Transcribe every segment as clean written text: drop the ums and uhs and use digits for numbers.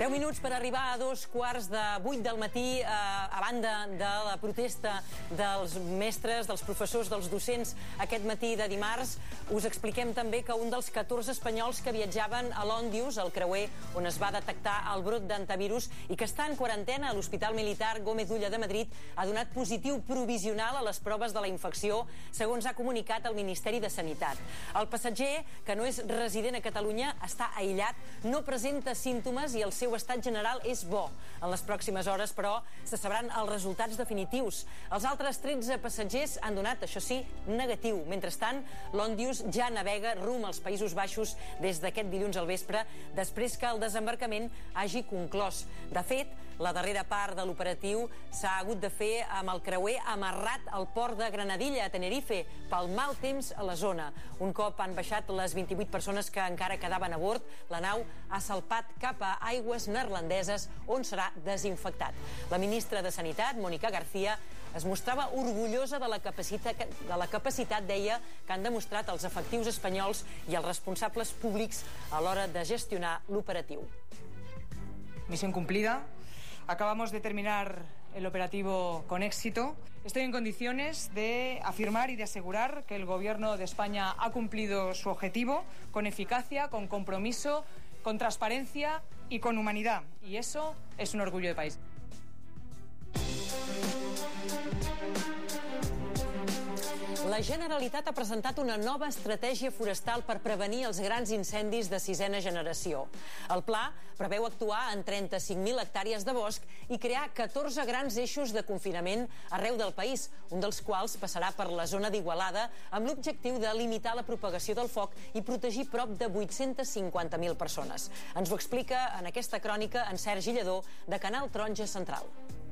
10 minuts per arribar a 7:45 del matí, a banda de la protesta dels mestres, dels professors, dels docents aquest matí de dimarts. Us expliquem també que un dels 14 espanyols que viatjaven a l'Òndius, el creuer on es va detectar el brot d'antivirus i que està en quarantena a l'Hospital Militar Gómez Ulla de Madrid, ha donat positiu provisional a les proves de la infecció, segons ha comunicat el Ministeri de Sanitat. El passatger, que no és resident a Catalunya, està aïllat, no presenta símptomes i el seu estat general és bo. En les pròximes hores, però, se sabran els resultats definitius. Els altres 13 passatgers han donat, això sí, negatiu. Mentrestant, l'Òndius ja navega rumb als Països Baixos des d'aquest dilluns al vespre, després que el desembarcament hagi conclòs. De fet, la darrera part de l'operatiu s'ha hagut de fer amb el creuer amarrat al port de Granadilla, a Tenerife, pel mal temps a la zona. Un cop han baixat les 28 persones que encara quedaven a bord, la nau ha salpat cap a aigües neerlandeses, on serà desinfectat. La ministra de Sanitat, Mónica García, es mostrava orgullosa de la capacitat, deia, que han demostrat els efectius espanyols i els responsables públics a l'hora de gestionar l'operatiu. Misión cumplida. Acabamos de terminar el operativo con éxito. Estoy en condiciones de afirmar y de asegurar que el Gobierno de España ha cumplido su objetivo con eficacia, con compromiso, con transparencia y con humanidad. Y eso es un orgullo de país. La Generalitat ha presentat una nova estratègia forestal per prevenir els grans incendis de sisena generació. El pla preveu actuar en 35.000 hectàrees de bosc i crear 14 grans eixos de confinament arreu del país, un dels quals passarà per la zona d'Igualada amb l'objectiu de limitar la propagació del foc i protegir prop de 850.000 persones. Ens ho explica en aquesta crònica en Sergi Lledó, de Canal Taronja Central.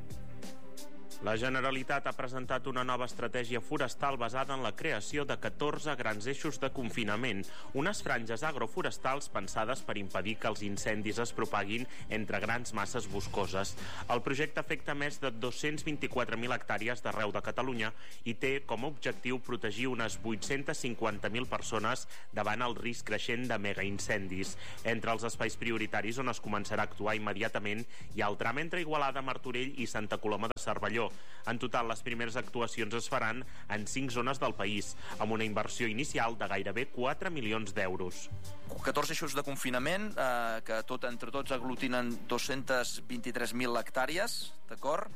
La Generalitat ha presentat una nova estratègia forestal basada en la creació de 14 grans eixos de confinament, unes franges agroforestals pensades per impedir que els incendis es propaguin entre grans masses boscoses. El projecte afecta més de 224.000 hectàrees d'arreu de Catalunya i té com a objectiu protegir unes 850.000 persones davant el risc creixent de megaincendis. Entre els espais prioritaris on es començarà a actuar immediatament hi ha el tram entre Igualada, Martorell i Santa Coloma de Cervelló. En total, les primeres actuacions es faran en 5 zones del país, amb una inversió inicial de gairebé 4 milions d'euros. 14 eixos de confinament, que entre tots aglutinen 223.000 hectàrees, d'acord?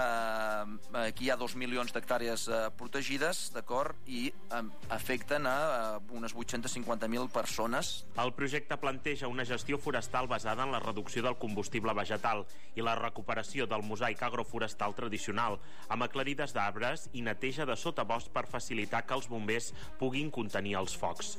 Aquí hi ha 2 milions d'hectàrees protegides, d'acord? I afecten a unes 850.000 persones. El projecte planteja una gestió forestal basada en la reducció del combustible vegetal i la recuperació del mosaic agroforestal tradicional, amb aclarides d'arbres i neteja de sotabosc per facilitar que els bombers puguin contenir els focs.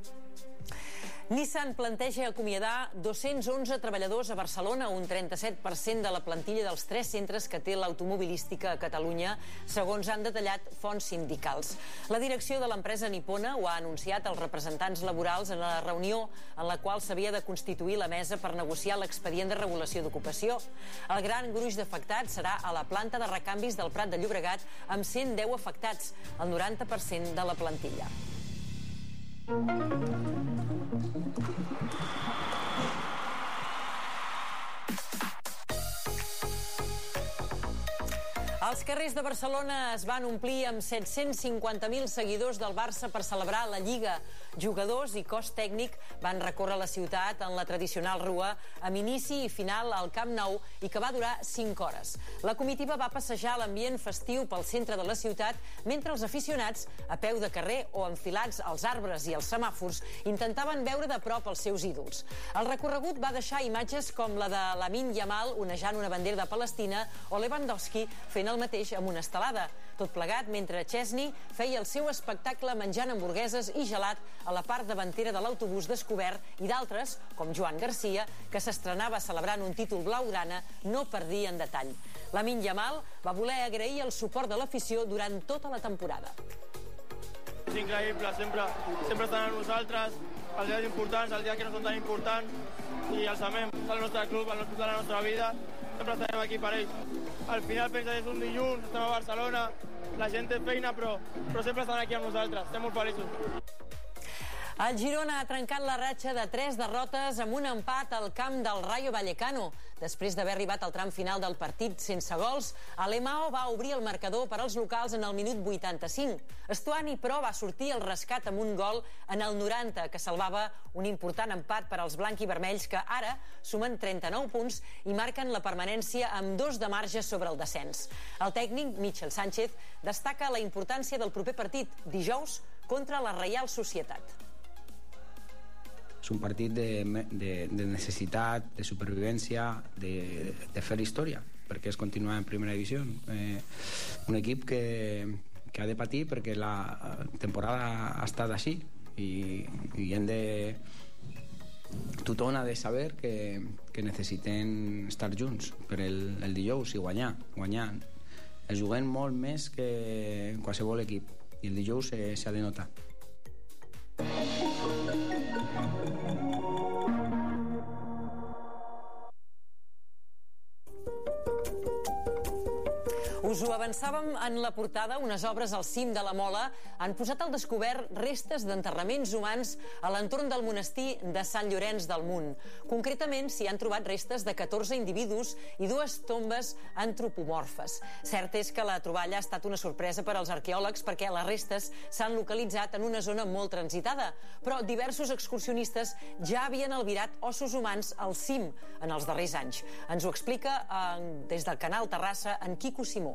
Nissan planteja acomiadar 211 treballadors a Barcelona, un 37% de la plantilla dels 3 centres que té l'automobilística a Catalunya, segons han detallat fonts sindicals. La direcció de l'empresa nipona ho ha anunciat als representants laborals en la reunió en la qual s'havia de constituir la mesa per negociar l'expedient de regulació d'ocupació. El gran gruix d'afectats serà a la planta de recanvis del Prat de Llobregat, amb 110 afectats, el 90% de la plantilla. Els carrers de Barcelona es van omplir amb 750.000 seguidors del Barça per celebrar la Lliga. Jugadors i cos tècnic van recórrer la ciutat en la tradicional rua amb inici i final al Camp Nou i que va durar 5 hores. La comitiva va passejar l'ambient festiu pel centre de la ciutat mentre els aficionats, a peu de carrer o enfilats als arbres i als semàfors, intentaven veure de prop els seus ídols. El recorregut va deixar imatges com la de Lamine Yamal onejant una bandera de Palestina o Lewandowski fent el mateix amb una estelada. Tot plegat mentre Chesney feia el seu espectacle menjant hamburgueses i gelat a la part davantera de l'autobús descobert i d'altres, com Joan Garcia, que s'estrenava celebrant un títol blaugrana, no perdien detall. Lamine Yamal va voler agrair el suport de l'afició durant tota la temporada. És increïble, sempre estan amb nosaltres, els dies importants, els dies que no són tan importants, i els amem. És el nostre club, el club de la nostra vida, sempre estarem aquí per ells. Al final pensa que és un dilluns, estem a Barcelona, la gent té feina, però sempre estan aquí amb nosaltres, estem molt feliços. El Girona ha trencat la ratxa de 3 derrotes amb un empat al camp del Rayo Vallecano. Després d'haver arribat al tram final del partit sense gols, Alemão va obrir el marcador per als locals en el minut 85. Stuani, però, va sortir al rescat amb un gol en el 90, que salvava un important empat per als blanc-i-vermells, que ara sumen 39 punts i marquen la permanència amb 2 de marge sobre el descens. El tècnic, Michel Sánchez, destaca la importància del proper partit, dijous, contra la Reial Societat. És un partit de necessitat, de supervivència, de fer història, perquè és continuar en primera divisió. Un equip que ha de patir perquè la temporada ha estat així i hem de... Tothom ha de saber que necessitem estar junts per el dijous i guanyar. Es juguem molt més que qualsevol equip i el dijous s'ha de notar. Us ho avançàvem en la portada, unes obres al cim de la Mola han posat al descobert restes d'enterraments humans a l'entorn del monestir de Sant Llorenç del Munt. Concretament, s'hi han trobat restes de 14 individus i 2 tombes antropomorfes. Cert és que la troballa ha estat una sorpresa per als arqueòlegs perquè les restes s'han localitzat en una zona molt transitada, però diversos excursionistes ja havien albirat ossos humans al cim en els darrers anys. Ens ho explica des del Canal Terrassa en Quico Simó.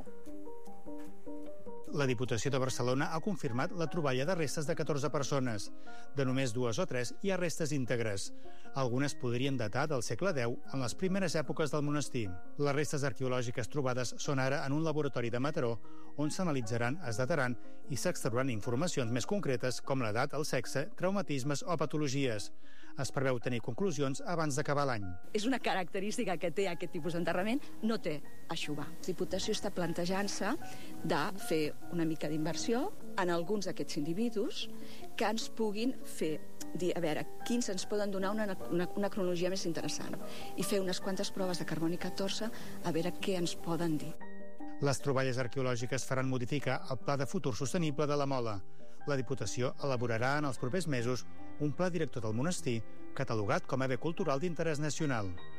La Diputació de Barcelona ha confirmat la troballa de restes de 14 persones. De només 2 o 3 hi ha restes íntegres. Algunes podrien datar del segle X en les primeres èpoques del monestir. Les restes arqueològiques trobades són ara en un laboratori de Mataró, on s'analitzaran, es dataran i s'extrauran informacions més concretes com l'edat, el sexe, traumatismes o patologies. Es preveu tenir conclusions abans d'acabar l'any. És una característica que té aquest tipus d'enterrament, no té eixugar. La Diputació està plantejant-se de fer una mica d'inversió en alguns d'aquests individus que ens puguin fer dir, a veure, quins ens poden donar una cronologia més interessant i fer unes quantes proves de carboni 14 a veure què ens poden dir. Les troballes arqueològiques faran modificar el Pla de Futur Sostenible de la Mola. La Diputació elaborarà en els propers mesos un pla director del monestir catalogat com a bé cultural d'interès nacional.